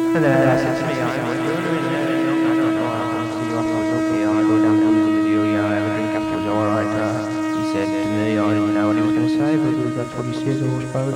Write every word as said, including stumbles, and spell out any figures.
And then I said to me, "Yeah, what are you doing?" And, uh, you know, I don't know. I'll see you afterwards. Okay, I'll go down to visit with you. Yeah, have a drink afterwards. All right. Uh, he said to me, I didn't know what he was going to say, but that's what he said, I suppose.